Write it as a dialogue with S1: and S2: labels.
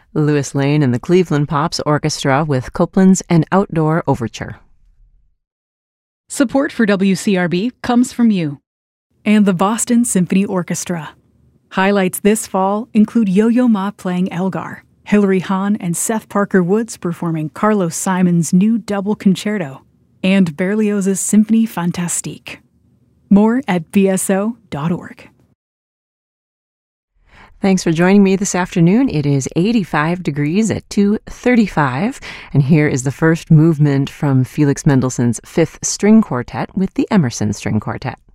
S1: Louis Lane and the Cleveland Pops Orchestra with Copland's An Outdoor Overture.
S2: Support for WCRB comes from you and the Boston Symphony Orchestra. Highlights this fall include Yo-Yo Ma playing Elgar, Hilary Hahn and Seth Parker Woods performing Carlos Simon's new double concerto, and Berlioz's Symphonie Fantastique. More at bso.org.
S1: Thanks for joining me this afternoon. It is 85 degrees at 2:35, and here is the first movement from Felix Mendelssohn's Fifth String Quartet with the Emerson String Quartet.